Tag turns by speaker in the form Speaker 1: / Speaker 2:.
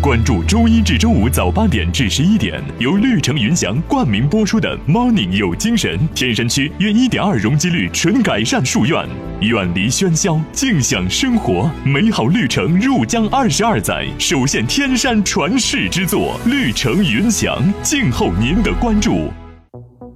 Speaker 1: 关注周一至周五早8点至11点，由绿城云翔冠名播出的 Morning 有精神。天山区约1.2容积率纯改善树院，远离喧嚣，静享生活，美好绿城入江22载，首现天山传世之作，绿城云翔，静候您的关注。